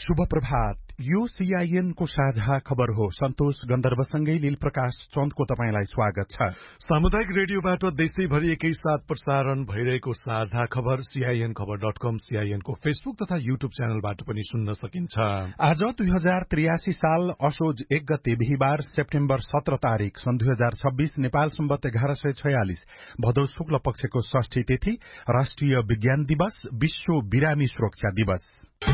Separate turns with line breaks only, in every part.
शुभ प्रभात। यो सीआईएन को साझा खबर हो। सन्तोष गन्धर्वसँगै लीलप्रकाश चन्दको तपाईंलाई स्वागत छ।
सामुदायिक रेडियोबाट देशैभरि एकैसाथ प्रसारण भइरहेको साझा खबर सीआईएन खबर.com, सीआईएन को फेसबुक तथा युट्युब च्यानलबाट पनि सुन्न सकिन्छ।
आज 2083 साल असोज 1 गते बिहीबार सेप्टेम्बर 17 तारिक सन् 2026 नेपाल सम्वत 1146 भदौ शुक्ल पक्षको षष्ठी तिथि। राष्ट्रिय विज्ञान दिवस, विश्व बिरामी सुरक्षा दिवस।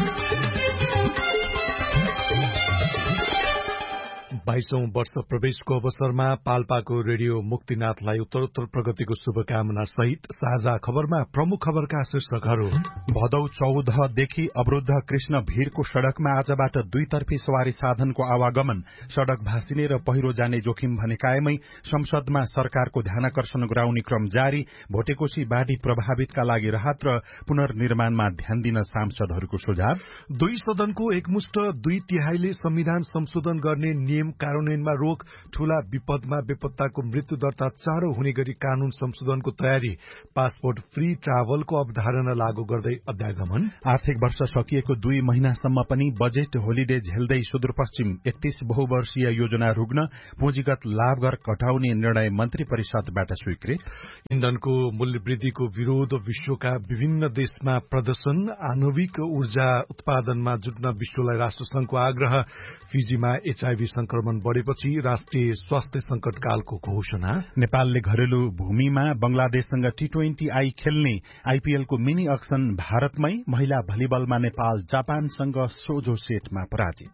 22औं वर्ष प्रवेशको अवसरमा पाल्पाको रेडियो मुक्तिनाथलाई उत्तरोत्तर प्रगतिको शुभकामना सहित साझा खबरमा प्रमुख खबरका शीर्षकहरू।
भदौ 14 देखि अवरुद्ध कृष्ण भीरको सड़कमा आजबाट दुईतर्फी सवारी साधनको आवागमन, सड़क भासिने र पहिरो जाने जोखिम भने कायमै। संसदमा सरकारको ध्यानाकर्षण गराउने क्रम जारी। भोटेकोशी बाढ़ी प्रभावितका लागि राहत र पुनर्निर्माणमा ध्यान दिन सांसदहरूको सुझाव।
दुई सदनको एकमुष्ट 2/3 संविधान संशोधन गर्ने नियम कार्यान्वयनमा रोक। ठूला विपदमा बेपत्ताको मृत्यु दर्ता चाँडो हुने गरी कानून संशोधनको तयारी। पासपोर्ट फ्री ट्राभलको अवधारणा लागू गर्दै अध्यागमन।
आर्थिक वर्ष सकिएको 2 महिनासम्म पनि बजेट होलिडे झेल्दै सुदूरपश्चिम 31 बहुवर्षीय योजना रुग्न। पुँजीगत लाभ कर घटाउने निर्णय मन्त्री परिषदबाट स्वीकृत।
इन्धनको मूल्य वृद्धिको विरोध, विश्वका विभिन्न देशमा प्रदर्शन। आणविक ऊर्जा उत्पादनमा जुट्न विश्वलाई राष्ट्रसंघको आग्रह। फिजीमा एचआईभी संक्रमण बढ़ेपछि राष्ट्रिय स्वास्थ्य संकटकालको घोषणा।
नेपालले घरेलु भूमिमा बंगलादेशसँग T20I खेल्ने आईपीएलको मिनी अक्सन भारतमै। महिला भलिबलमा नेपाल जापानसँग सोझो सेटमा पराजित।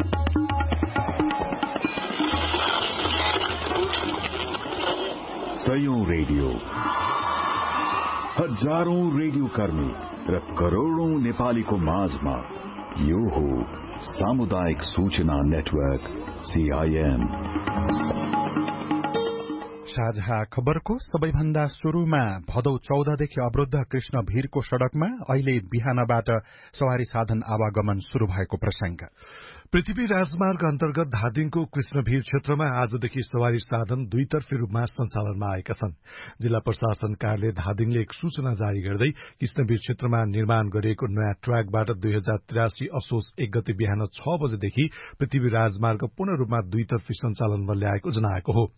सयौं रेडियो, हजारौं रेडियो कर्मी र करोड़ौं नेपालीको माझमा यो हो सामुदायिक सूचना नेटवर्क सीआईएन।
साझा खबरको सबैभन्दा शुरूमा भदौ 14 देखि अवरुद्ध कृष्ण भीरको सड़कमा अहिले बिहानबाट सवारी साधन आवागमन शुरू भएको प्रसंग।
पृथ्वी राजमार्ग अन्तर्गत धादिङको कृष्णभीर क्षेत्रमा आजदेखि सवारी साधन दुईतर्फी रूपमा सञ्चालनमा आएका छन्। जिल्ला प्रशासन कार्यालय धादिङले एक सूचना जारी गर्दै कृष्णभीर क्षेत्रमा निर्माण गरिएको नयाँ ट्र्याकबाट 2083 असोज 1 गते बिहान 6 बजेदेखि पृथ्वी राजमार्ग पूर्ण रूपमा दुईतर्फी सञ्चालनमा ल्याएको जनाएको हो।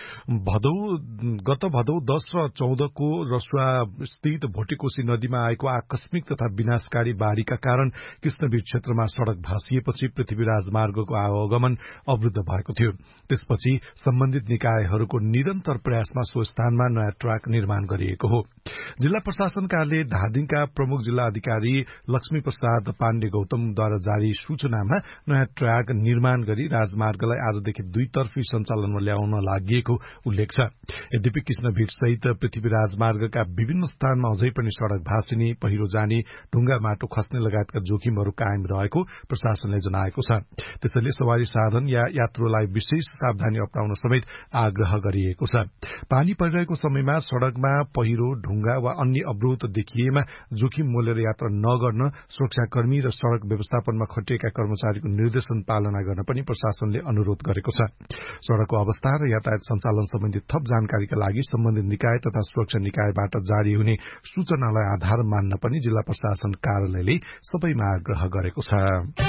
गत भदौ 10 र 14 को रसुवा स्थित भोटेकोशी नदीमा आएको आकस्मिक तथा विनाशकारी बाढ़ीका कारण कृष्णभीर क्षेत्रमा सड़क भासिएपछि पृथ्वी राजमार्गको आवागमन अवरुद्ध भएको थियो। त्यसपछि सम्बन्धित निकायहरूको निरन्तर प्रयासमा सो स्थानमा नयाँ ट्र्याक निर्माण गरिएको हो। जिल्ला प्रशासन कार्यालय धादिङका प्रमुख जिल्ला अधिकारी लक्ष्मी प्रसाद पाण्डे गौतमद्वारा जारी सूचनामा नयाँ ट्र्याक निर्माण गरी राजमार्गलाई आजदेखि दुईतर्फी सञ्चालनमा ल्याउन लागि उल्लेख छ। यद्यपि कृष्णभीर सहित पृथ्वी राजमार्गका विभिन्न स्थानमा अझै पनि सड़क भासिने, पहिरो जाने, ढुंगा माटो खस्ने लगायतका जोखिमहरू कायम रहेको प्रशासनले जनाएको छ। त्यसैले सवारी साधन या यात्रुलाई विशेष सावधानी अपनाउन समेत आग्रह गरिएको छ। पानी परिरहेको समयमा सड़कमा पहिरो, ढुंगा वा अन्य अवरोध देखिएमा जोखिम मोलेर यात्रा नगर्न सुरक्षाकर्मी र सड़क व्यवस्थापनमा खटिएका कर्मचारीको निर्देशन पालना गर्न पनि प्रशासनले अनुरोध गरेको छ। सड़कको अवस्था र यातायात सञ्चालन सम्बन्धी थप जानकारीका लागि सम्बन्धित निकाय तथा सुरक्षा निकायबाट जारी हुने सूचनालाई आधार मान्न पनि जिल्ला प्रशासन कार्यालयले सबैमा आग्रह गरेको छ।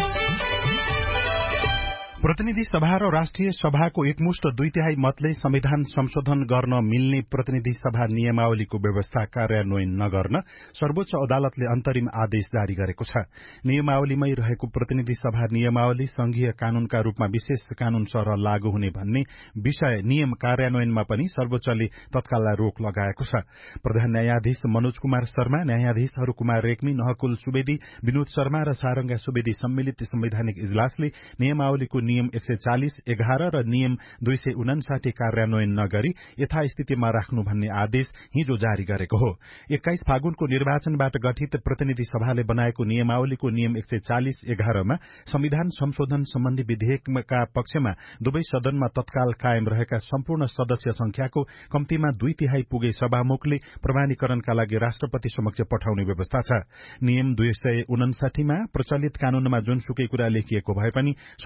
प्रतिनिधि सभा र राष्ट्रिय सभाको एकमुष्ट 2/3 मतले संविधान संशोधन गर्न मिल्ने प्रतिनिधि सभा नियमावलीको व्यवस्था कार्यान्वयन नगर्न सर्वोच्च अदालतले अन्तरिम आदेश जारी गरेको छ। नियमावलीमै रहेको प्रतिनिधि सभा नियमावली संघीय कानूनका रूपमा विशेष कानून सरह लागू हुने भन्ने विषय नियम कार्यान्वयनमा पनि सर्वोच्चले तत्काललाई रोक लगाएको छ। प्रधान न्यायाधीश मनोज कुमार शर्मा, न्यायाधीशहरू कुमार रेग्मी, नहकुल सुवेदी, विनोद शर्मा र सारंगा सुवेदी सम्मिलित संवैधानिक इजलासले नियमावलीको नियम 140(11) र नियम 259 कार्यान्वयन नगरी यथास्थितिमा राख्नु भन्ने आदेश हिजो जारी गरेको हो। 21 फागुनको निर्वाचनबाट गठित प्रतिनिधि सभाले बनाएको नियमावलीको नियम 140(11) मा संविधान संशोधन सम्बन्धी विधेयकका पक्षमा दुवै सदनमा तत्काल कायम रहेका सम्पूर्ण सदस्य संख्याको कम्तीमा 2/3 पुगे सभामुखले प्रमाणीकरणका लागि राष्ट्रपति समक्ष पठाउने व्यवस्था छ। नियम 259 मा प्रचलित कानूनमा जुनसुकै कुरा लेखिएको भए पनि सभा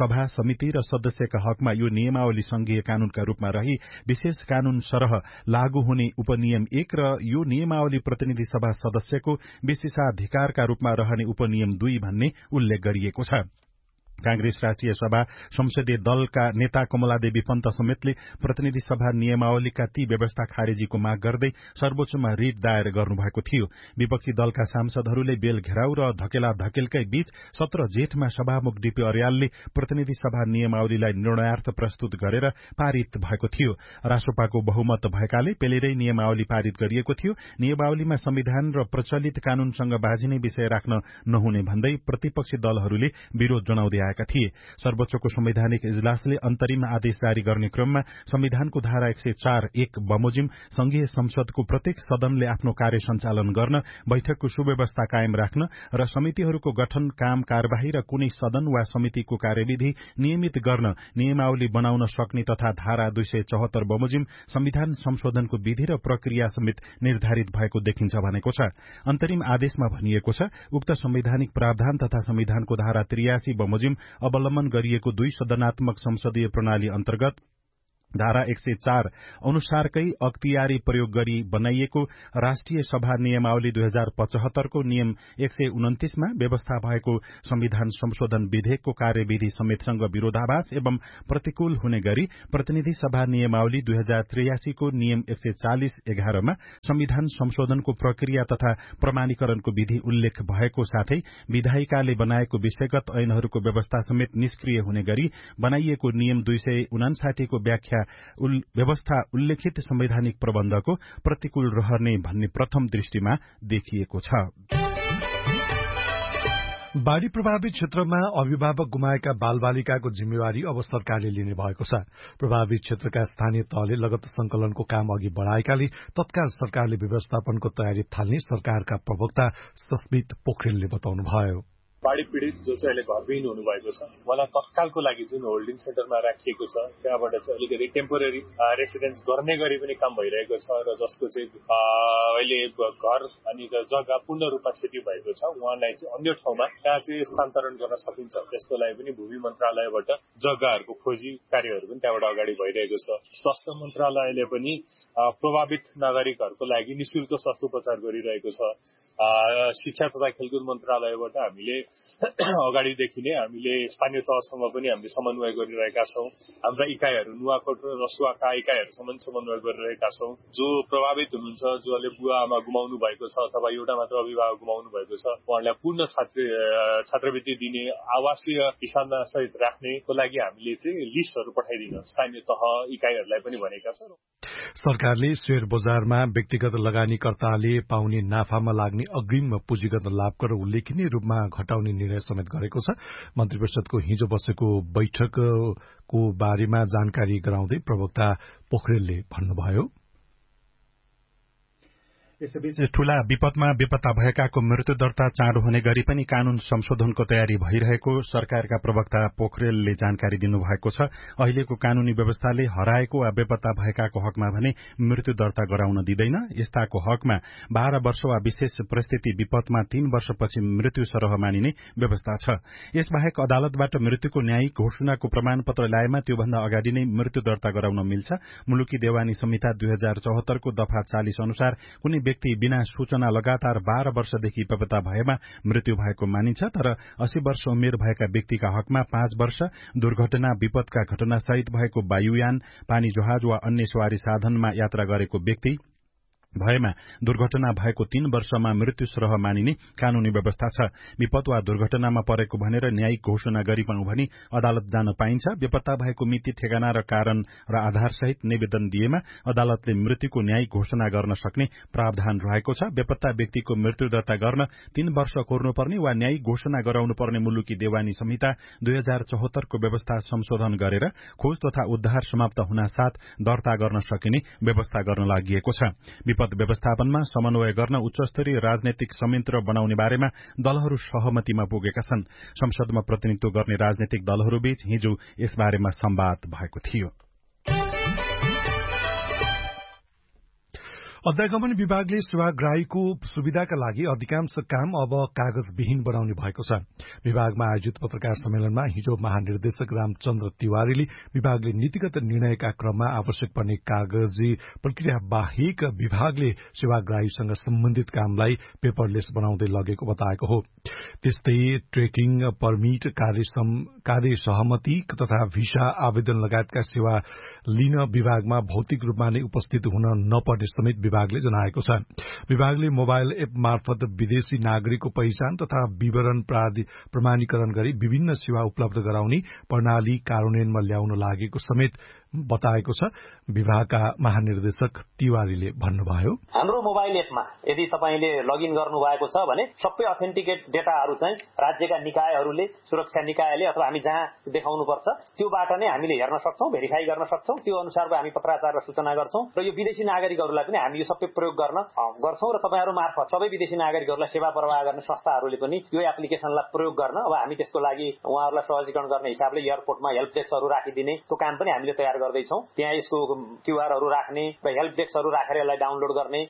समिति र सदस्यका हकमा यो नियमावली संघीय कानूनका रूपमा रही विशेष कानून सरह लागू हुने उपनियम 1 र यो नियमावली प्रतिनिधि सभा सदस्यको विशेषाधिकारका रूपमा रहने उपनियम 2 भन्ने उल्लेख गरिएको छ। कांग्रेस राष्ट्रिय सभा संसदीय दलका नेता कमलादेवी पन्त समेतले प्रतिनिधि सभा नियमावलीका ती व्यवस्था खारेजीको माग गर्दै सर्वोच्चमा रिट दायर गर्नुभएको थियो। विपक्षी दलका सांसदहरूले बेल घेराउ र धकेला धकेलकै बीच 17 जेठमा सभामुख डीपी अर्यालले प्रतिनिधि सभा नियमावलीलाई निर्णयार्थ प्रस्तुत गरेर पारित भएको थियो। रासोपाको बहुमत भएकाले पेलेरै नियमावली पारित गरिएको थियो। नियमावलीमा संविधान र प्रचलित कानूनसँग बाझिने विषय राख्न नहुने भन्दै प्रतिपक्षी दलहरूले विरोध जनाउँदै थिए। सर्वोच्चको संवैधानिक इजलासले अन्तरिम आदेश जारी गर्ने क्रममा संविधानको धारा 104(1) बमोजिम संघीय संसदको प्रत्येक सदनले आफ्नो कार्य सञ्चालन गर्न, बैठकको सुव्यवस्था कायम राख्न र समितिहरूको गठन, काम कार्यवाही र कुनै सदन वा समितिको कार्यविधि नियमित गर्न नियमावली बनाउन सक्ने तथा धारा 274 बमोजिम संविधान संशोधनको विधि र प्रक्रिया समेत निर्धारित भएको देखिन्छ भनेको छ। अन्तरिम आदेशमा भनिएको छ, उक्त संवैधानिक प्रावधान तथा संविधानको धारा 83 बमोजिम अवलम्बन गरिएको 2 सदनात्मक संसदीय प्रणाली अन्तर्गत धारा 104 अनुसारकै अख्तियारी प्रयोग गरी बनाइएको राष्ट्रिय सभा नियमावली 2075 को नियम 129 मा व्यवस्था भएको संविधान संशोधन विधेयकको कार्यविधि समेतसँग विरोधाभास एवं प्रतिकूल हुने गरी प्रतिनिधि सभा नियमावली 2083 को नियम 140(11) मा संविधान संशोधनको प्रक्रिया तथा प्रमाणीकरणको विधि उल्लेख भएको साथै विधायिकाले बनाएको विषयगत ऐनहरूको व्यवस्था समेत निष्क्रिय हुने गरी बनाइएको नियम 259 को व्याख्या व्यवस्था उल्लेखित संवैधानिक प्रबन्धको प्रतिकूल रहने भन्ने प्रथम दृष्टिमा देखिएको छ।
बाढ़ी प्रभावित क्षेत्रमा अभिभावक गुमाएका बालबालिकाको जिम्मेवारी अब सरकारले लिने भएको छ। प्रभावित क्षेत्रका स्थानीय तहले लगत संकलनको काम अघि बढ़ाएकाले तत्काल सरकारले व्यवस्थापनको तयारी थाल्ने सरकारका प्रवक्ता सस्मित पोखरेलले बताउनुभयो।
बाढ़ी पीड़ित जो चाहिँ अहिले घरविहीन हुनुभएको छ, उहाँलाई तत्कालको लागि जुन होल्डिङ सेन्टरमा राखिएको छ त्यहाँबाट चाहिँ अलिकति टेम्पोरेरी रेसिडेन्स गर्ने गरी पनि काम भइरहेको छ र जसको चाहिँ अहिले घर अनि जग्गा पूर्ण रूपमा क्षति भएको छ उहाँलाई चाहिँ अन्य ठाउँमा त्यहाँ चाहिँ स्थानान्तरण गर्न सकिन्छ। त्यसको लागि पनि भूमि मन्त्रालयबाट जग्गाहरूको खोजी कार्यहरू पनि त्यहाँबाट अगाडि भइरहेको छ। स्वास्थ्य मन्त्रालयले पनि प्रभावित नागरिकहरूको लागि निशुल्क स्वास्थ्य उपचार गरिरहेको छ। शिक्षा तथा खेलकुद मन्त्रालयबाट हामीले अगाडिदेखि नै हामीले स्थानीय तहसँग पनि हामीले समन्वय गरिरहेका छौं। हाम्रा इकाइहरू नुवाकोट र रसुवाका इकाइहरूसँग समन्वय गरिरहेका छौं। जो प्रभावित हुनुहुन्छ, जसले बुवा आमा गुमाउनु भएको छ अथवा एउटा मात्र अभिभावक गुमाउनु भएको छ, उहाँलाई पूर्ण छात्रवृत्ति दिने, आवासीय हिसाबमा सहित राख्नेको लागि हामीले चाहिँ लिस्टहरू पठाइदिन स्थानीय तह इकाइहरूलाई पनि भनेका छौं।
सरकारले शेयर बजारमा व्यक्तिगत लगानीकर्ताले पाउने नाफामा लाग्ने अग्रिम पुँजीगत लाभ कर उल्लेखनीय रूपमा घटाउने निर्णय समेत गरेको छ। मन्त्री परिषदको हिजो बसेको बैठकको बारेमा जानकारी गराउँदै प्रवक्ता पोखरेलले भन्नुभयो।
यसैबीच ठूला विपदमा बेपत्ता भएकाको मृत्यु दर्ता चाँडो हुने गरी पनि कानून संशोधनको तयारी भइरहेको सरकारका प्रवक्ता पोखरेलले जानकारी दिनुभएको छ। अहिलेको कानूनी व्यवस्थाले हराएको वा बेपत्ता भएकाको हकमा भने मृत्यु दर्ता गराउन दिँदैन। यस्ताको हकमा 12 वर्ष वा विशेष परिस्थिति विपदमा 3 वर्षपछि मृत्यु सरह मानिने व्यवस्था छ। यसबाहेक अदालतबाट मृत्युको न्यायिक घोषणाको प्रमाणपत्र ल्याएमा त्योभन्दा अगाडि नै मृत्यु दर्ता गराउन मिल्छ। मुलुकी देवानी संहिता 2074 को दफा 40 अनुसार कुनै व्यक्ति बिना सूचना लगातार 12 वर्षदेखि बेपत्ता भएमा मृत्यु भएको मानिन्छ। तर 80 वर्ष उमेर भएका व्यक्तिका हकमा 5 वर्ष, दुर्घटना विपदका घटनासहित भएको वायुयान, पानी जहाज वा अन्य सवारी साधनमा यात्रा गरेको व्यक्ति भएमा दुर्घटना भएको 3 वर्षमा मृत्यु सरह मानिने कानूनी व्यवस्था छ। विपद वा दुर्घटनामा परेको भनेर न्यायिक घोषणा गरिपनु भनी अदालत जान पाइन्छ। बेपत्ता भएको मिति, ठेगाना र कारण र आधारसहित निवेदन दिएमा अदालतले मृत्युको न्यायिक घोषणा गर्न सक्ने प्रावधान रहेको छ। बेपत्ता व्यक्तिको मृत्यु दर्ता गर्न 3 वर्ष कोर्नुपर्ने वा न्यायिक घोषणा गराउनुपर्ने मुलुकी देवानी संहिता 2074 को व्यवस्था संशोधन गरेर खोज तथा उद्धार समाप्त हुनासाथ दर्ता गर्न सकिने व्यवस्था गर्न लागि छ। विपद व्यवस्थापनमा समन्वय गर्न उच्चस्तरीय राजनैतिक संयन्त्र बनाउने बारेमा दलहरू सहमतिमा पुगेका छन्। संसदमा प्रतिनिधित्व गर्ने राजनैतिक दलहरूबीच हिजो यस बारेमा संवाद भएको थियो।
अध्यागमन विभागले सेवाग्राहीको सुविधाका लागि अधिकांश काम अब कागजविहीन बनाउने भएको छ। विभागमा आयोजित पत्रकार सम्मेलनमा हिजो महानिर्देशक रामचन्द्र तिवारीले विभागले नीतिगत निर्णयका क्रममा आवश्यक पर्ने कागजी प्रक्रिया बाहेक विभागले सेवाग्राहीसँग सम्बन्धित कामलाई पेपरलेस बनाउँदै लगेको बताएको हो। त्यस्तै ट्रेकिङ, परमिट, कार्य सहमति तथा भिसा आवेदन लगायतका सेवा लिन विभागमा भौतिक रूपमा नै उपस्थित हुन नपर्ने समेत विभागले जनाएको छ। विभागले मोबाइल एप मार्फत विदेशी नागरिकको पहिचान तथा विवरण प्रमाणीकरण गरी विभिन्न सेवा उपलब्ध गराउने प्रणाली कार्यान्वयनमा ल्याउन लागेको समेत बताएको छ। विभागका महानिर्देशक तिवारीले भन्नुभयो,
हाम्रो मोबाइल एपमा यदि तपाईले लगइन गर्नु भएको छ भने सबै अथेन्टिकेट डेटाहरू चाहिँ राज्यका निकायहरूले, सुरक्षा निकायले अथवा हामी जहाँ देखाउनु पर्छ त्योबाट नै हामीले हेर्न सक्छौं, भेरिफाई गर्न सक्छौं। त्यो अनुसारको हामी पत्राचार र सूचना गर्छौं र यो विदेशी नागरिकहरूलाई पनि हामी यो सबै प्रयोग गर्छौं र तपाईहरु मार्फत सबै विदेशी नागरिकहरूलाई सेवा प्रवाह गर्ने संस्थाहरूले पनि यो एप्लिकेसनलाई प्रयोग गर्न अब हामी त्यसको लागि उहाँहरूलाई सहजीकरण गर्ने हिसाबले एयरपोर्टमा हेल्प डेस्कहरू राखिदिने त्यो काम पनि हामीले तयार गर्दैछौं। त्यहाँ यसको क्यूआरहरू राख्ने र हेल्प डेस्कहरू राखेर यसलाई डाउनलोड गर्ने।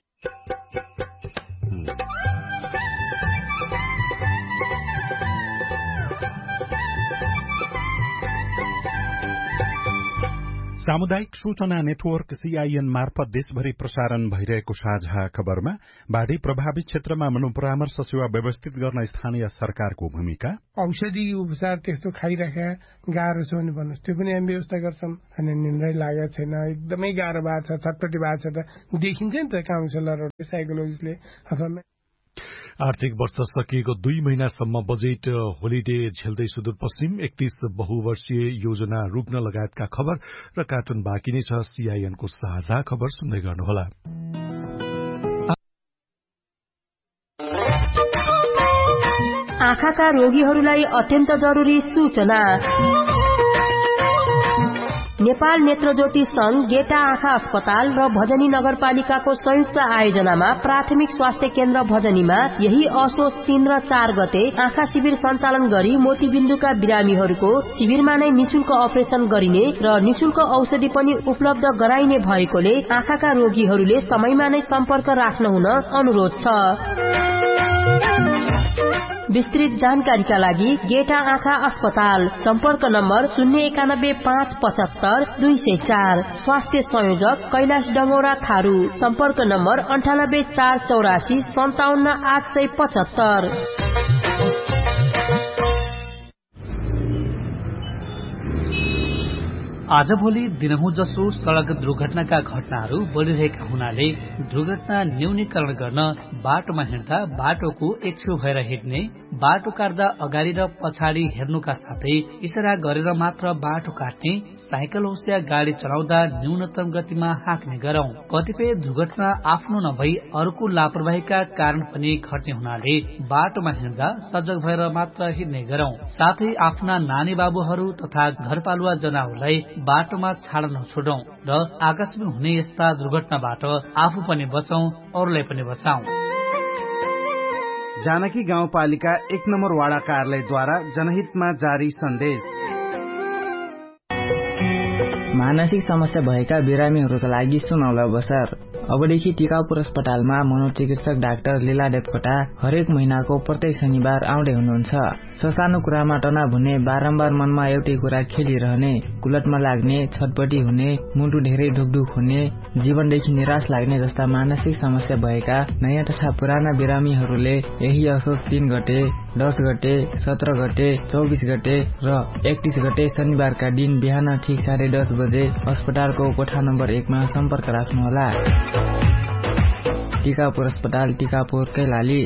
सामुदायिक सूचना नेटवर्क सीआईएन मार्फत देशभरि प्रसारण भइरहेको साझा खबरमा बाढ़ी प्रभावित क्षेत्रमा मनोपरामर्श सेवा व्यवस्थित गर्न स्थानीय सरकारको भूमिका,
औषधि उपचार त्यस्तो खाइराखेका गाह्रो छ भने भन्नुहोस् त्यो पनि हामी व्यवस्था गर्छौं। अनि निर्णय लागेको छैन, एकदमै गाह्रो भएको छ, छटपटी भएको छ त देखिन्छ नि त काउन्सिलरहरूले, साइकोलोजिस्टले अथवा।
आर्थिक वर्ष सकिएको 2 महिनासम्म बजेट होलिडे झेल्दै सुदूरपश्चिम 31 बहुवर्षीय योजना रुक्न लगायतका खबर र कार्टुन बाँकी नै छ। सीआईएनको साझा खबर सुन्दै गर्नुहोला।
आँखाका रोगीहरूलाई अत्यन्त जरुरी सूचना। नेपाल नेत्रज्योति संघ, गेटा आँखा अस्पताल र भजनी नगरपालिकाको संयुक्त आयोजनामा प्राथमिक स्वास्थ्य केन्द्र भजनीमा यही असोज 3 र 4 गते आँखा शिविर सञ्चालन गरी मोतीबिन्दुका बिरामीहरूको शिविरमा नै निशुल्क अपरेशन गरिने र निशुल्क औषधि पनि उपलब्ध गराइने भएकोले आँखाका रोगीहरूले समयमा नै सम्पर्क राख्न हुन अनुरोध छ। विस्तृत जानकारीका लागि गेटा आँखा अस्पताल, सम्पर्क नम्बर 091-575-204। स्वास्थ्य संयोजक कैलाश डंगोरा थारू, सम्पर्क नम्बर 98-484-57-875।
आजभोलि दिनहुँ जसो सड़क दुर्घटनाका घटनाहरू बढ़िरहेका हुनाले दुर्घटना न्यूनीकरण गर्न बाटोमा हिँड्दा बाटोको एक छेउ भएर हिँड्ने, बाटो काट्दा अगाडि र पछाडि हेर्नुका साथै इशारा गरेर मात्र बाटो काट्ने, साइकल होस् या गाड़ी चलाउँदा न्यूनतम गतिमा हाँक्ने गरौं। कतिपय दुर्घटना आफ्नो नभई अरूको लापरवाहीका कारण पनि घट्ने हुनाले बाटोमा हिँड्दा सजग भएर मात्र हिँड्ने गरौं। साथै आफ्ना नानी बाबुहरू तथा घरपालुवा जनावरलाई बाटोमा छाड्न नछोडौं र आकस्मिक हुने यस्ता दुर्घटनाबाट आफू पनि बचौं, अरूलाई पनि बचाउँ।
जानकी गाउँपालिका 1 नम्बर वाडा कार्यालयद्वारा जनहितमा जारी सन्देश।
मानसिक समस्या भएका बिरामीहरूका लागि सुनौलो अवसर। अबदेखि टिकापुर अस्पतालमा मनोचिकित्सक डाक्टर लीला देवकोटा हरेक महिनाको प्रत्येक शनिबार आउँदै हुनुहुन्छ। ससानो कुरामा तनाव हुने, बारम्बार मनमा एउटै कुरा खेलिरहने, कुलतमा लाग्ने, छटपटी हुने, मुटु धेरै ढुकढुक हुने, जीवनदेखि निराश लाग्ने जस्ता मानसिक समस्या भएका नयाँ तथा पुराना बिरामीहरूले यही असोज 3 गते, 10 गते, 17 गते, 24 गते र 31 गते शनिबारका दिन बिहान ठीक 10:30 बजे अस्पतालको कोठा नम्बर 1 मा सम्पर्क राख्नुहोला। टिकापुर अस्पताल, टिकापुर, कैलाली।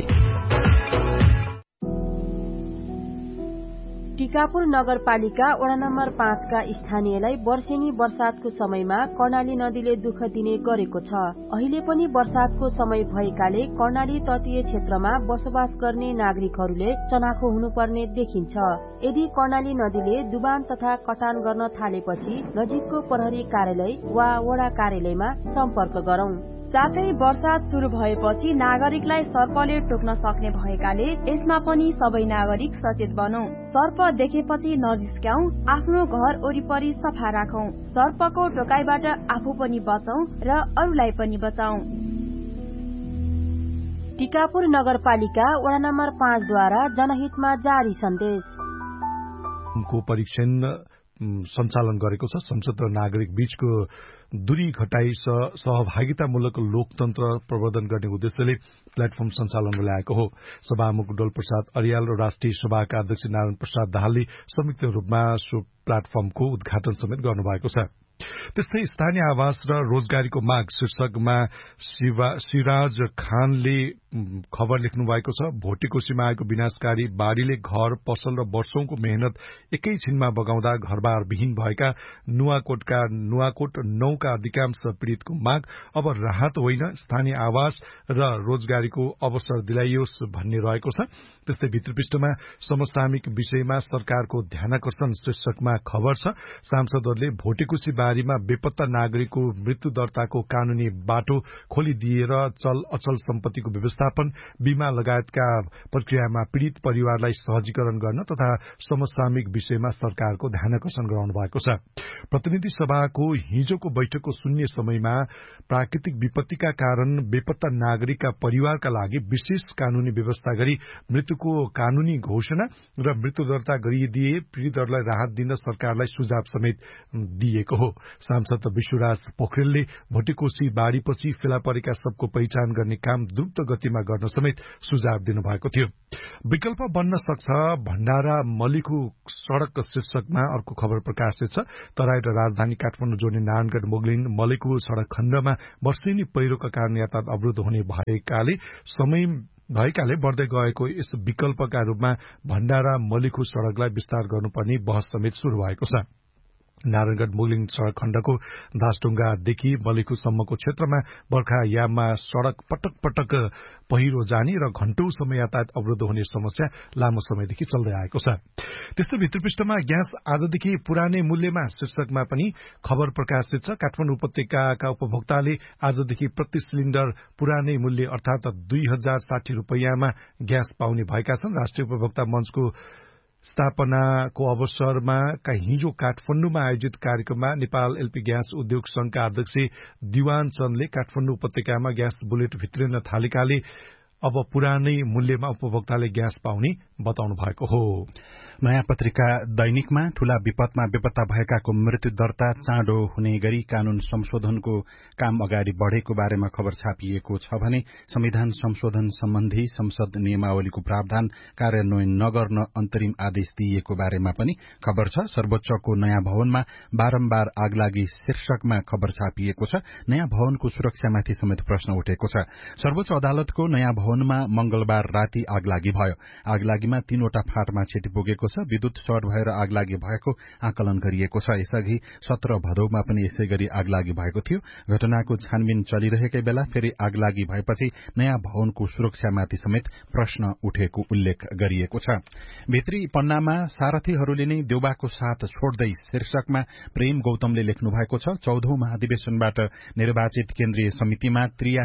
टिकापुर नगरपालिका वडा नम्बर 5 का स्थानीयलाई वर्षेनी वर्षातको समयमा कर्णाली नदीले दुःख दिने गरेको छ। अहिले पनि वर्षातको समय भएकाले कर्णाली तटीय क्षेत्रमा बसोबास गर्ने नागरिकहरूले चनाखो हुनुपर्ने देखिन्छ। यदि कर्णाली नदीले डुबान तथा कटान गर्न थालेपछि नजिकको प्रहरी कार्यालय वा वडा कार्यालयमा सम्पर्क गरौं।
साथै वर्षात शुरू भएपछि नागरिकलाई सर्पले टोक्न सक्ने भएकाले यसमा पनि सबै नागरिक सचेत बनौं। सर्प देखेपछि नजिस्क्याउ, आफ्नो घर वरिपरि सफा राखौं। सर्पको टोकाइबाट आफू पनि बचौं र अरूलाई पनि बचाउँ।
टिकापुर नगरपालिका वडा नम्बर 5 द्वारा जनहितमा जारी सन्देश
को परीक्षण सञ्चालन गरेको छ। संसद र नागरिक बीचको दूरी घटाई सहभागितामूलक लोकतन्त्र प्रवर्धन गर्ने उद्देश्यले प्लेटफर्म सञ्चालनमा ल्याएको हो। सभामुख डोलप्रसाद अर्याल र राष्ट्रिय सभाका अध्यक्ष नारायण प्रसाद दाहालले संयुक्त रूपमा सो प्लेटफर्मको उद्घाटन समेत गर्नुभएको छ। त्यस्तै स्थानीय आवास र रोजगारीको माग शीर्षकमा सिराज खानले खबर लेख्नु भएको छ। भोटेकोसीमा आएको विनाशकारी बाढ़ीले घर पसल र वर्षौंको मेहनत एकैछिनमा बगाउँदा घरबार विहीन भएका नुवाकोट 9 का अधिकांश पीड़ितको माग अब राहत होइन, स्थानीय आवास र रोजगारीको अवसर दिलाइयोस् भन्ने रहेको छ। त्यस्तै भित्रपृष्ठमा समसामयिक विषयमा सरकारको ध्यानाकर्षण शीर्षकमा खबर छ। सांसदहरूले भोटेकोसी बारीमा बेपत्ता नागरिकको मृत्यु दर्ताको कानूनी बाटो खोलिदिएर चल अचल सम्पत्तिको व्यवस्थापन, बीमा लगायतका प्रक्रियामा पीड़ित परिवारलाई सहजीकरण गर्न तथा समसामयिक विषयमा सरकारको ध्यानाकर्षण गराउनु भएको छ। प्रतिनिधि सभाको हिजोको बैठकको शून्य समयमा प्राकृतिक विपत्तिका कारण बेपत्ता नागरिकका परिवारका लागि विशेष कानूनी व्यवस्था गरी मृत्युको कानूनी घोषणा र मृत्यु दर्ता गरिदिए पीड़ितहरूलाई राहत दिन सरकारलाई सुझाव समेत दिएको हो। सांसद विश्वराज पोखरेलले भोटेकोसी बाढ़ीपछि फेला परेका सबको पहिचान गर्ने काम द्रुत गतिमा गर्न समेत सुझाव दिनुभएको थियो। विकल्प बन्न सक्छ भण्डारा मलिखु सड़क शीर्षकमा अर्को खबर प्रकाशित छ। तराई र राजधानी काठमाडौँ जोड्ने नारायणगढ़ मोगलिन मलिखु सड़क खण्डमा वर्षेनी पहिरोका कारण यातायात अवरोध हुने भएकाले बढ़दै गएको यस विकल्पका रूपमा भण्डारा मलिखु सड़कलाई विस्तार गर्नुपर्ने बहस समेत शुरू भएको छ। नारायणगढ़ मोगलिन सड़क खण्डको दासढुङ्गादेखि मलिखुसम्मको क्षेत्रमा बर्खायाममा सड़क पटक पटक पहिरो जाने र घण्टौंसम्म यातायात अवरोध हुने समस्या लामो समयदेखि चल्दै आएको छ। त्यस्तै भित्रपृष्ठमा ग्यास आजदेखि पुरानै मूल्यमा शीर्षकमा पनि खबर प्रकाशित छ। काठमाडौँ उपत्यकाका उपभोक्ताले आजदेखि प्रति सिलिण्डर पुरानै मूल्य अर्थात 2060 रुपैयाँमा ग्यास पाउने भएका छन्। राष्ट्रिय उपभोक्ता मञ्चको स्थापनाको अवसरमा हिजो काठमाडौँमा आयोजित कार्यक्रममा नेपाल एलपी ग्यास उद्योग संघका अध्यक्ष दिवान चन्दले काठमाडौँ उपत्यकामा ग्यास बुलेट भित्रिन थालेकाले अब पुरानै मूल्यमा उपभोक्ताले ग्यास पाउने बताउनु भएको हो।
नयाँ पत्रिका दैनिकमा ठूला विपदमा बेपत्ता भएकाको मृत्यु दर्ता चाँडो हुने गरी कानून संशोधनको काम अगाडि बढ़ेको बारेमा खबर छापिएको छ भने संविधान संशोधन सम्बन्धी संसद नियमावलीको प्रावधान कार्यान्वयन नगर्न अन्तरिम आदेश दिइएको बारेमा पनि खबर छ। सर्वोच्चको नयाँ भवनमा बारम्बार आगलागी शीर्षकमा खबर छापिएको छ। नयाँ भवनको सुरक्षामाथि समेत प्रश्न उठेको छ। सर्वोच्च अदालतको नयाँ भवनमा मंगलबार राति आगलागी भयो। आगलागीमा 3वटा फाँटमा क्षति पुगेको छ। विद्युत सर्ट भएर आगलागी भएको आकलन गरिएको छ। यसअघि 17 भदौमा पनि यसै गरी आगलागी भएको थियो। घटनाको छानबिन चलिरहेकै बेला फेरि आगलागी भएपछि नयाँ भवनको सुरक्षामाथि समेत प्रश्न उठेको उल्लेख गरिएको छ। भित्री पन्नामा सारथीहरूले नै देउबाको साथ छोड्दै शीर्षकमा प्रेम गौतमले लेख्नु भएको छ। 14औं महाधिवेशनबाट निर्वाचित केन्द्रीय समितिमा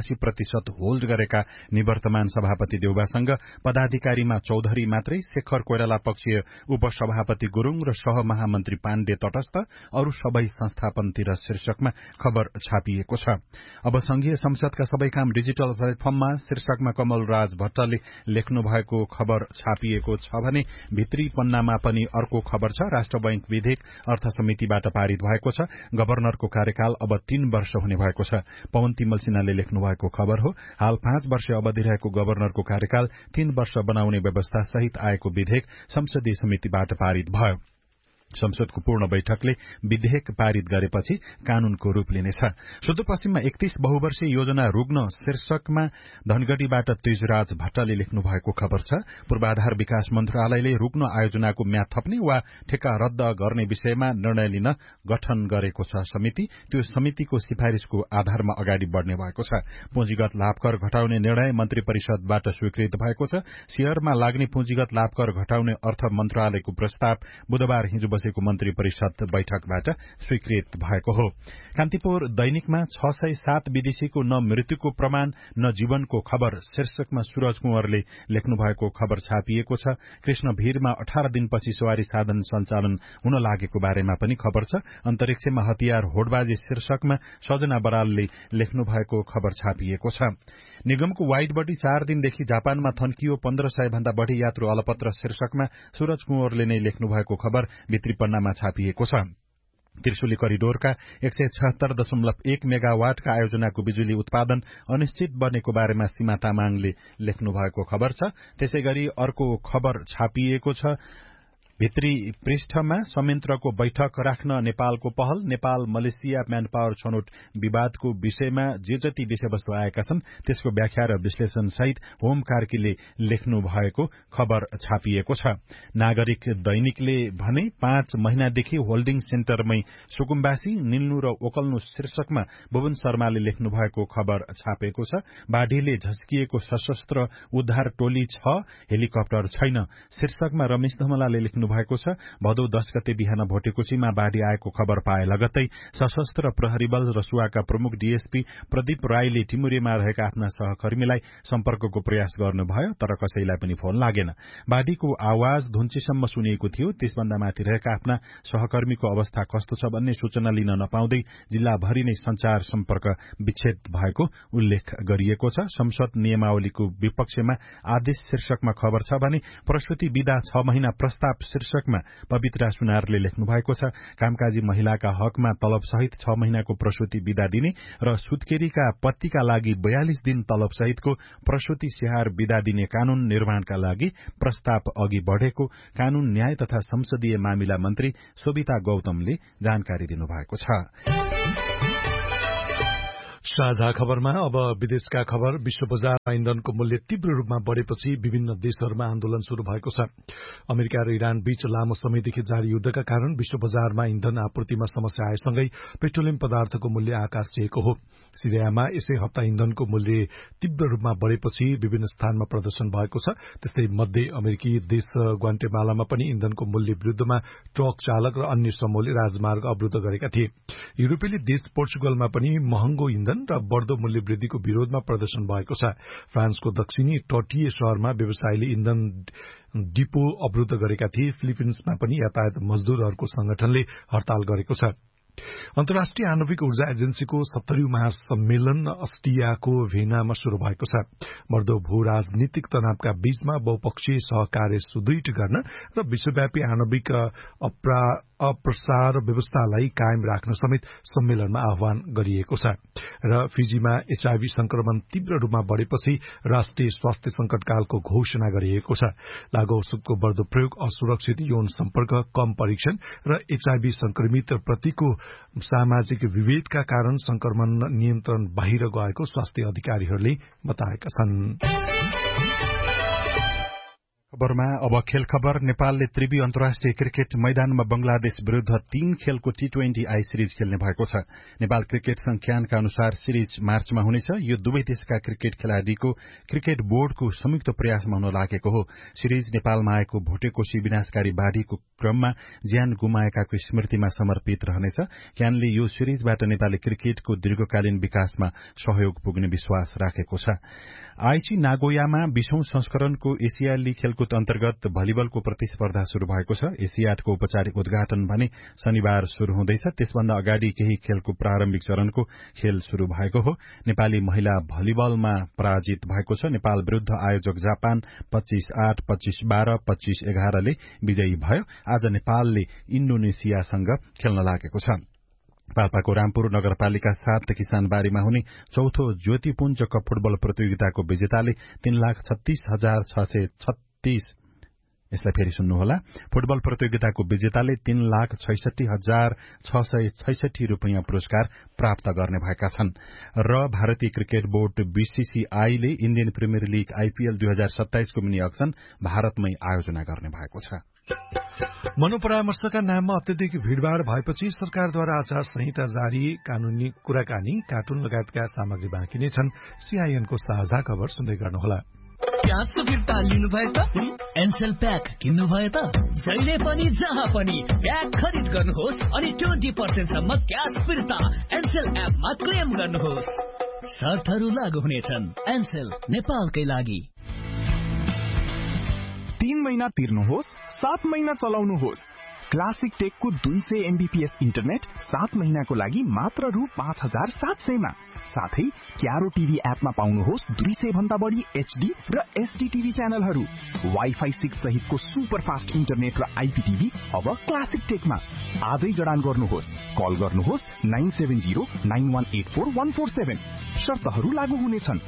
83% होल्ड गरेका निवर्तमान सभापति देउबासँग पदाधिकारीमा चौधरी मात्रै, शेखर कोइराला पक्षीय उपसभापति गुरूङ र सहमहामन्त्री पाण्डे तटस्थ, अरू सबै संस्थापनतिर शीर्षकमा खबर छापिएको छ। अब संघीय संसदका सबै काम डिजिटल प्लेटफर्ममा शीर्षकमा कमल राज भट्टले लेख्नु भएको खबर छापिएको छ भने भित्री पन्नामा पनि अर्को खबर छ। राष्ट्र बैंक विधेयक अर्थ समितिबाट पारित भएको छ। गभर्नरको कार्यकाल अब 3 वर्ष हुने भएको छ। पवन तिमल सिन्हाले लेख्नु भएको खबर हो। हाल 5 वर्ष अवधि रहेको गभर्नरको कार्यकाल 3 वर्ष बनाउने व्यवस्था सहित आएको विधेयक संसदीय समितिबाट पारित भयो। संसदको पूर्ण बैठकले विधेयक पारित गरेपछि कानूनको रूप लिनेछ। सुदूरपश्चिममा 31 बहुवर्षीय योजना रुग्न शीर्षकमा धनगढ़ीबाट त्रिजराज भट्टले लेख्नु भएको खबर छ। पूर्वाधार विकास मन्त्रालयले रुग्न आयोजनाको म्याद थप्ने वा ठेक्का रद्द गर्ने विषयमा निर्णय लिन गठन गरेको छ समिति। त्यो समितिको सिफारिशको आधारमा अगाडि बढ़ने भएको छ। पुँजीगत लाभकर घटाउने निर्णय मन्त्री परिषदबाट स्वीकृत भएको छ। शेयरमा लाग्ने पुँजीगत लाभकर घटाउने अर्थ मन्त्रालयको प्रस्ताव बुधबार हिजो बसेको मन्त्री परिषद बैठकबाट स्वीकृत भएको हो। कान्तिपुर दैनिकमा 607 विदेशीको न मृत्युको प्रमाण न जीवनको खबर शीर्षकमा सूरज कुँवरले लेख्नु भएको खबर छापिएको छ। कृष्ण भीरमा 18 दिनपछि सवारी साधन सञ्चालन हुन लागेको बारेमा पनि खबर छ। अन्तरिक्षमा हतियार होडबाजी शीर्षकमा सजना बरालले लेख्नु भएको खबर छापिएको छ। निगमको वाइड बडी 4 दिनदेखि जापानमा थन्कियो 1500 भन्दा बढ़ी यात्रु अलपत्र शीर्षकमा सूरज कुँवरले नै लेख्नु भएको खबर भित्री पन्नामा छापिएको छ। त्रिशुली करिडोरका 176.1 मेगावाटका आयोजनाको बिजुली उत्पादन अनिश्चित बनेको बारेमा सीमा तामाङले लेख्नु भएको खबर छ। त्यसैगरी अर्को खबर छापिएको छ भित्री पृष्ठमा संयन्त्रको बैठक राख्न नेपालको पहल। नेपाल मलेसिया म्यान पावर छनौट विवादको विषयमा जे जति विषयवस्तु आएका छन् त्यसको व्याख्या र विश्लेषण सहित होम कार्कीले लेख्नु भएको खबर छापिएको छ। नागरिक दैनिकले भने 5 महिनादेखि होल्डिङ सेन्टरमै सुकुम्बासी निल्नु र ओकल्नु शीर्षकमा भुवन शर्माले लेख्नु भएको खबर छापेको छ। बाढीले झस्किएको सशस्त्र उद्धार टोली छ, हेलिकप्टर छैन शीर्षकमा रमेश धमलाले लेख्नु भएको छ। भदौ 10 गते बिहान भोटेकोशीमा बाढ़ी आएको खबर पाए लगत्तै सशस्त्र प्रहरी बल रसुवाका प्रमुख डीएसपी प्रदीप राईले टिमुरेमा रहेका आफ्ना सहकर्मीलाई सम्पर्कको प्रयास गर्नुभयो तर कसैलाई पनि फोन लागेन। बाढ़ीको आवाज धुन्चीसम्म सुनिएको थियो। त्यसभन्दा माथि रहेका आफ्ना सहकर्मीको अवस्था कस्तो छ भन्ने सूचना लिन नपाउँदै जिल्लाभरि नै संचार सम्पर्क विच्छेद भएको उल्लेख गरिएको छ। संसद नियमावलीको विपक्षमा आदेश शीर्षकमा खबर छ भने प्रसूति विदा 6 महिना प्रस्ताव शीर्षकमा पवित्रा सुनारले लेख्नु भएको छ। कामकाजी महिलाका हकमा तलब सहित 6 महिनाको प्रसूति विदा दिने र सुत्केरीका पतिका लागि 42 दिन तलब सहितको प्रसूति स्याहार विदा दिने कानून निर्माणका लागि प्रस्ताव अघि बढ़ेको कानून न्याय तथा संसदीय मामिला मन्त्री शोभिता गौतमले जानकारी दिनुभएको छ।
साझा खबरमा अब विदेशका खबर। विश्व बजारमा इन्धनको मूल्य तीव्र रूपमा बढ़ेपछि विभिन्न देशहरूमा आन्दोलन शुरू भएको छ। अमेरिका र इरान बीच लामो समयदेखि जारी युद्धका कारण विश्व बजारमा इन्धन आपूर्तिमा समस्या आएसँगै पेट्रोलियम पदार्थको मूल्य आकाश छुएको हो। सिरियामा यसै हप्ता इन्धनको मूल्य तीव्र रूपमा बढ़ेपछि विभिन्न स्थानमा प्रदर्शन भएको छ। त्यस्तै मध्य अमेरिकी देश ग्वाटेमालामा पनि इन्धनको मूल्य विरूद्धमा ट्रक चालक र अन्य समूहले राजमार्ग अवरुद्ध गरेका थिए। युरोपेली देश पोर्चुगलमा पनि महँगो इन्धन र बढ़दो मूल्य वृद्धिको विरोधमा प्रदर्शन भएको छ। फ्रान्सको दक्षिणी तटीय शहरमा व्यवसायीले इन्धन डिपो अवरुद्ध गरेका थिए। फिलिपिन्समा पनि यातायात मजदूरहरूको संगठनले हड़ताल गरेको छ। अन्तर्राष्ट्रिय आणविक ऊर्जा एजेन्सीको 70औं महासम्मेलन अस्ट्रियाको भेनामा शुरू भएको छ। बढ्दो भू राजनीतिक तनावका बीचमा बहुपक्षीय सहकार्य सुदृढ गर्न र विश्वव्यापी आणविक अप्रसार व्यवस्थालाई कायम राख्न समेत सम्मेलनमा आह्वान गरिएको छ। र फिजीमा एचआईभी संक्रमण तीव्र रूपमा बढ़ेपछि राष्ट्रिय स्वास्थ्य संकटकालको घोषणा गरिएको छ। लागू औषधको बढ़दो प्रयोग, असुरक्षित यौन सम्पर्क, कम परीक्षण र एचआईभी संक्रमित प्रतिको सामाजिक विभेदका कारण संक्रमण नियन्त्रण बाहिर गएको स्वास्थ्य अधिकारीहरूले बताएका छन्।
खबरमा अब खेल खबर। नेपालले त्रिवी अन्तर्राष्ट्रिय क्रिकेट मैदानमा बंगलादेश विरूद्ध 3 खेलको T20 आई सिरिज खेल्ने भएको छ। नेपाल क्रिकेट संख्यानका अनुसार सिरिज मार्चमा हुनेछ। यो दुवै देशका क्रिकेट खेलाड़ीको क्रिकेट बोर्डको संयुक्त प्रयासमा हुन लागेको हो। सिरिज नेपालमा आएको भोटेकोशी विनाशकारी बाढ़ीको क्रममा ज्यान गुमाएकाको स्मृतिमा समर्पित रहनेछ। क्यानले यो सिरिजबाट नेपाली क्रिकेटको दीर्घकालीन विकासमा सहयोग पुग्ने विश्वास राखेको छ। आइची नागोयामा 20औं संस्करणको एसियाली खेलकुद अन्तर्गत भलिबलको प्रतिस्पर्धा शुरू भएको छ। एसियाडको औपचारिक उद्घाटन भने शनिबार शुरू हुँदैछ। त्यसभन्दा अगाडि केही खेलको प्रारम्भिक चरणको खेल शुरू भएको हो। नेपाली महिला भलिबलमा पराजित भएको छ। नेपाल विरूद्ध आयोजक जापान 25-8, 25-12, 25-11 ले विजयी भयो। आज नेपालले इन्डोनेसियासँग खेल्न लागेको छ। पाल्पाको रामपुर नगरपालिका 7 किसानबारीमा हुने चौथो ज्योतिपुञ्ज कप फुटबल प्रतियोगिताको विजेताले 3,36,636 यसलाई फेरि सुन्नुहोला। फुटबल प्रतियोगिताको विजेताले 3,66,666 रुपियाँ पुरस्कार प्राप्त गर्ने भएका छन्। र भारतीय cricket board बीसीसीआईले Indian premier league IPL 2027 को मिनी अक्सन भारतमै आयोजना गर्ने भएको छ।
मनोपरामर्शका नाममा अत्यधिक भीड़भाड़ भएपछि सरकारद्वारा आचार संहिता जारी, कानूनी कुराकानी, कार्टुन लगायतका सामग्री बाँकी नै छन्। सीआईएनको साझा खबर सुन्दै गर्नुहोला।
प्याजको फिर्ता लिनुभयो त? एनसेल प्याक किन्नुभयो त? जहिले पनि जहाँ पनि प्याक खरिद गर्नुहोस् अनि 20% सम्म क्याश फिर्ता एनसेल एपमा क्लेम गर्नुहोस्। शर्तहरू लागू हुनेछन्। एनसेल, नेपालकै लागि।
3 महिना तिर्नुहोस्, 7 महिना चलाउनुहोस्। क्लासिक टेकको 200 MBPS इन्टरनेट 7 महिनाको लागि मात्र रु 5700 मा। साथै क्यारो टिभी एपमा पाउनुहोस् 200 भन्दा बढी HD र SD टिभी च्यानलहरू। वाइफाई 6 सहितको सुपर फास्ट इन्टरनेट र IPTV अब क्लासिक टेकमा। आजै जडान गर्नुहोस्। कल गर्नुहोस् 9709184147। शर्तहरू लागू हुनेछन्।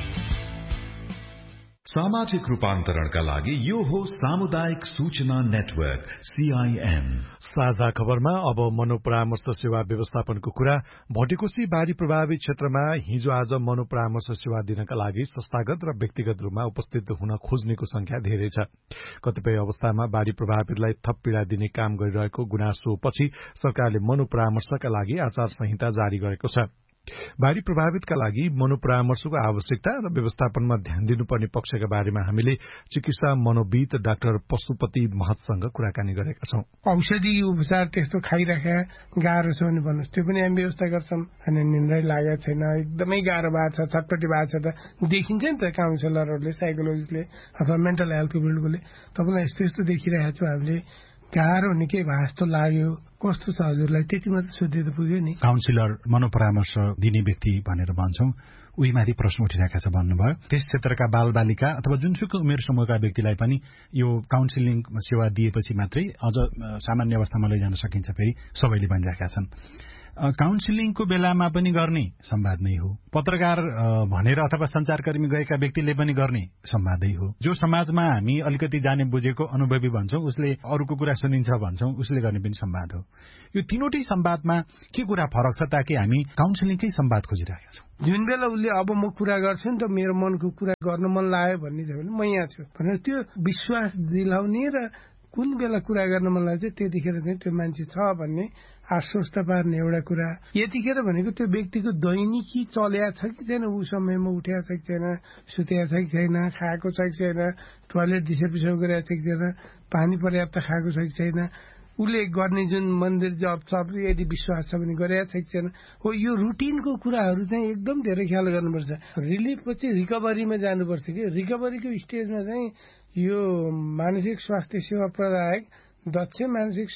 सामाजिक रूपान्तरणका लागि यो हो सामुदायिक सूचना नेटवर्क CIN।
साझा खबरमा अब मनोपरामर्श सेवा व्यवस्थापनको कुरा। भटेकोसी बाढ़ी प्रभावित क्षेत्रमा हिजो आज मनोपरामर्श सेवा दिनका लागि संस्थागत र व्यक्तिगत रूपमा उपस्थित हुन खोज्नेको संख्या धेरै छ। कतिपय अवस्थामा बाढ़ी प्रभावितलाई थप पीड़ा दिने काम गरिरहेको गुनासोपछि सरकारले मनोपरामर्शका लागि आचार संहिता जारी गरेको छ। बाढ़ी प्रभावितका लागि मनोपरामर्शको आवश्यकता र व्यवस्थापनमा ध्यान दिनुपर्ने पक्षका बारेमा हामीले चिकित्सा मनोविद डाक्टर पशुपति महतसँग कुराकानी गरेका छौं।
औषधि उपचार त्यस्तो खाइराख्या गाह्रो छ भने भन्नुहोस्, त्यो पनि हामी व्यवस्था गर्छौं। अनि निन्द्रै लागेको छैन, एकदमै गाह्रो भएको छ, छटपटी भएको छ त देखिन्छ नि त काउन्सिलरहरूले, साइकोलोजिस्टले अथवा मेन्टल हेल्थको फिल्डकोले। तपाईँलाई यस्तो यस्तो देखिरहेको छु, हामीले गाह्रो निकै भए जस्तो लाग्यो, कस्तो छ हजुरलाई, त्यति मात्र सोध्दै त पुग्यो नि।
काउन्सिलर मनोपरामर्श दिने व्यक्ति भनेर भन्छौं, उहीमाथि प्रश्न उठिरहेका छ भन्नुभयो। त्यस क्षेत्रका बालबालिका अथवा जुनसुकै उमेर समूहका व्यक्तिलाई पनि यो काउन्सिलिङ सेवा दिएपछि मात्रै अझ सामान्य अवस्थामा लैजान सकिन्छ फेरि सबैले भनिरहेका छन्। काउन्सिलिङको बेलामा पनि गर्ने संवाद नै हो, पत्रकार भनेर अथवा संचारकर्मी गएका व्यक्तिले पनि गर्ने संवादै हो। जो समाजमा हामी अलिकति जाने बुझेको अनुभवी भन्छौं, उसले अरूको कुरा सुनिन्छ भन्छौं, उसले गर्ने पनि संवाद हो। यो तीनवटै संवादमा के कुरा फरक छ ताकि हामी काउन्सिलिङकै संवाद खोजिरहेका छौं।
जुन बेला उसले अब म कुरा गर्छु नि त मेरो मनको कुरा गर्न मन लाग्यो भन्ने छ भने म यहाँ छु भनेर त्यो विश्वास दिलाउने र कुन बेला कुरा गर्न मन लाग्छ त्यतिखेर चाहिँ त्यो मान्छे छ भन्ने आश्वस्त पार्ने एउटा कुरा। यतिखेर भनेको त्यो व्यक्तिको दैनिकी चल्या छ कि छैन, ऊ समयमा उठ्या छ कि छैन, सुत्या छ कि छैन, खाएको छ कि छैन, टोयलेट दिशा पिसाब गरेको छ कि छैन, पानी पर्याप्त खाएको छ कि छैन, उसले गर्ने जुन मन्दिर जप सब यदि विश्वास छ भने गरेको छ कि छैन हो। यो रुटिनको कुराहरू चाहिँ एकदम धेरै ख्याल गर्नुपर्छ। रिलिफ पछि रिकभरीमा जानुपर्छ कि रिकभरीको स्टेजमा चाहिँ यो मानसिक स्वास्थ्य सेवा प्रदायक, दक्ष मानसिक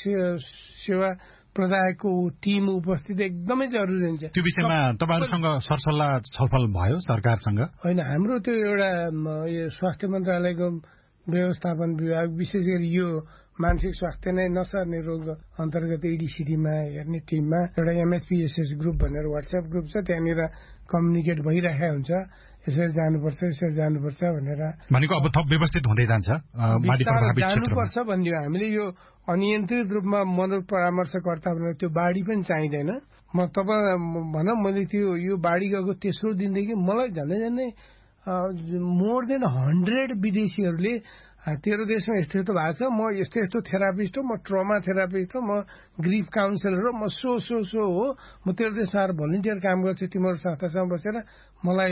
सेवा प्रदायकको टिम उपस्थित एकदमै जरुरी हुन्छ।
त्यो विषयमा तपाईहरुसँग सरसल्लाह छलफल भयो सरकारसँग?
होइन, हाम्रो त्यो एउटा यो स्वास्थ्य मन्त्रालयको व्यवस्थापन विभाग विशेष गरी यो मानसिक स्वास्थ्य नै नसर्ने रोग अन्तर्गत EDCD-मा हेर्ने टिममा एउटा MSPSS ग्रुप भनेर WhatsApp ग्रुप छ, त्यहाँनिर कम्युनिकेट भइरहेको हुन्छ, यसरी जानुपर्छ भनेर।
भनेको अब थप व्यवस्थित हुँदै जान्छ,
जानुपर्छ भनिदियो हामीले। यो अनियन्त्रित रूपमा मनोपरामर्शकर्ता भनेर त्यो बाढी पनि चाहिँदैन। म भनौँ मैले त्यो यो बाढी गएको तेस्रो दिनदेखि मलाई झन्डै मोर देन 100 विदेशीहरूले तेरो देशमा यस्तो यस्तो भएको छ, म यस्तो यस्तो थेरापिस्ट हो, म ट्रमा थेरापिस्ट हो, म ग्रिफ काउन्सिलर हो, म सो हो, म तेरो देशमा आएर भलिन्टियर काम गर्छु, तिम्रो संस्थासँग बसेर मलाई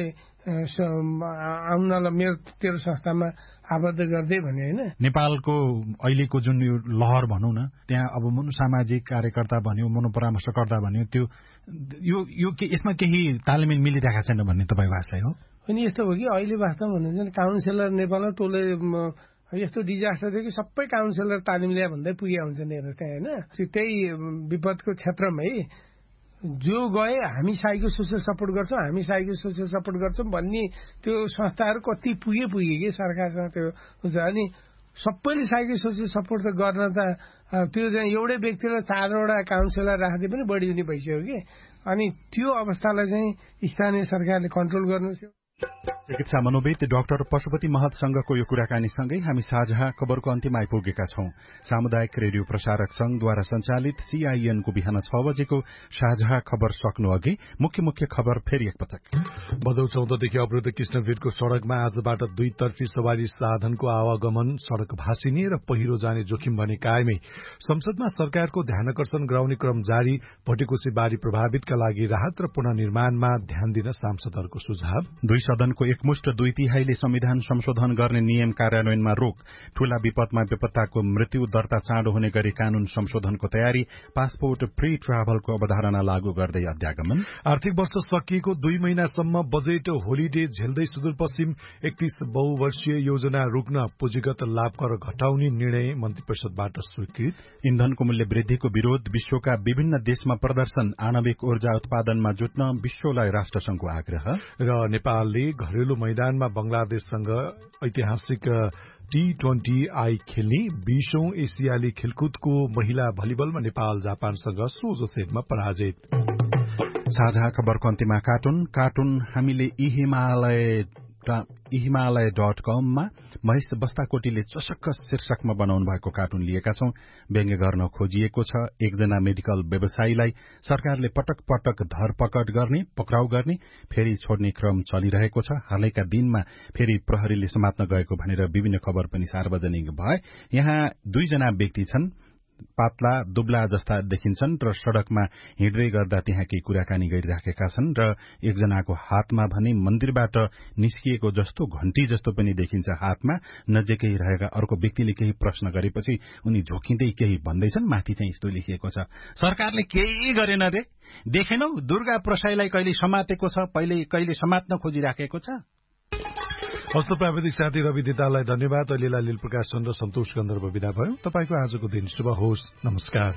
आउनलाई मेरो तेरो संस्थामा आबद्ध गर्दै भने होइन।
नेपालको अहिलेको जुन यो लहर भनौँ न, त्यहाँ अब मनोसामाजिक कार्यकर्ता भन्यो, मनोपरामर्शकर्ता भन्यो, त्यो यो यसमा केही तालमेल मिलिरहेको छैन भन्ने तपाईँको आशय हो?
अनि यस्तो हो कि अहिले वास्तवमा भन्नुहुन्छ काउन्सिलर नेपालमा टोले यस्तो डिजास्टर थियो कि सबै काउन्सिलर तालिम ल्या भन्दै पुगे हुन्छ नि हेर्नुहोस् त्यहाँ होइन। त्यही विपदको क्षेत्रमा है जो गए हामी साइको सोसियल सपोर्ट गर्छौँ, हामी साइको सोसियल सपोर्ट गर्छौँ भन्ने त्यो संस्थाहरू कति पुगे कि सरकारसँग त्यो हुन्छ। अनि सबैले साइको सोसियल सपोर्ट त गर्न त त्यो चाहिँ एउटै व्यक्तिलाई 4वटा काउन्सिलर राख्दै पनि बढी हुने भइसक्यो कि। अनि त्यो अवस्थालाई चाहिँ स्थानीय सरकारले कन्ट्रोल गर्नु।
चिकित्सा मनोविद डाक्टर पशुपति महतसँगको यो कुराकानीसँगै हामी साझा खबरको अन्त्यमा आइपुगेका छौं। सामुदायिक रेडियो प्रसारक संघद्वारा सञ्चालित CIN को बिहान 6 बजेको साझा खबर सक्नु अघि मुख्य खबर फेरि एकपटक।
भदौ 14 देखि अवरुद्ध कृष्णवीरको सड़कमा आजबाट 2 तर्फी सवारी साधनको आवागमन, सड़क भासिने र पहिरो जाने जोखिम भने कायमै। संसदमा सरकारको ध्यानकर्षण गराउने क्रम जारी। भटेकोसी बाढी प्रभावितका लागि राहत र पुनर्निर्माणमा ध्यान दिन सांसदहरूको सुझाव।
2 सदनको एकमुष्ट 2/3 संविधान संशोधन गर्ने नियम कार्यान्वयनमा रोक, ठूला विपदमा बेपत्ताको मृत्यु दर्ता चाँडो हुने गरी कानून संशोधनको तयारी, पासपोर्ट फ्री ट्राभलको अवधारणा लागू गर्दै अध्यागमन।
आर्थिक वर्ष सकिएको 2 महिनासम्म बजेट होलिडे झेल्दै सुदूरपश्चिम 31 बहुवर्षीय योजना रोक्न पुँजीगत लाभ कर घटाउने निर्णय मन्त्री परिषदबाट स्वीकृत।
इन्धनको मूल्य वृद्धिको विरोध, विश्वका विभिन्न देशमा प्रदर्शन, आणविक ऊर्जा उत्पादनमा जुट्न विश्वलाई राष्ट्रसंघको आग्रह।
र नेपालले घरेलु मैदानमा बंगलादेशसँग ऐतिहासिक T20I खेल्ने 20औं एसियाली खेलकुदको महिला भलिबलमा नेपाल जापानसँग सोझो सेटमा पराजित।
साझा खबरको अन्त्यमा कार्टुन हामीले हिमालय.com मा महेश बस्ताकोटीले चशक्क शीर्षकमा बनाउनु भएको कार्टुन लिएका छौं। व्यङ्ग्य गर्न खोजिएको छ एकजना मेडिकल व्यवसायीलाई सरकारले पटक पटक धरपकड गर्ने, पक्राउ गर्ने, फेरि छोड्ने क्रम चलिरहेको छ। हालैका दिनमा फेरि प्रहरीले समात्न गएको भनेर विभिन्न खबर पनि सार्वजनिक भए। यहाँ 2 जना व्यक्ति छन्, पातला दुब्ला जस्ता देखिन्छन् र सड़कमा हिँड्दै गर्दा त्यहाँ केही कुराकानी गरिराखेका छन् र एकजनाको हातमा भने मन्दिरबाट निस्किएको जस्तो घण्टी जस्तो पनि देखिन्छ हातमा। नजिकै रहेका अर्को व्यक्तिले केही प्रश्न गरेपछि उनी झोकिँदै केही भन्दैछन्। माथि चाहिँ यस्तो लेखिएको छ, सरकारले केही गरेन रे, देखेनौ दुर्गा प्रसाईलाई कहिले समातेको छ, कहिले समात्न खोजिराखेको छ।
हस्त प्राविधिक साथी रवि दितालाई धन्यवाद। अहिलेलाई लील प्रकाशन र सन्तोष गन्धर्व विदा भयो। तपाईको आजको दिन शुभ होस्। नमस्कार।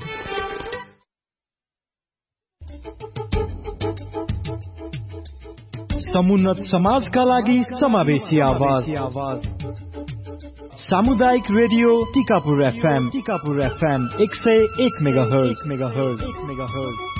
समुन्नत समाजका लागि समावेशी आवाज सामुदायिक रेडियो टिकापुर FM 101 मेगाहर्ज।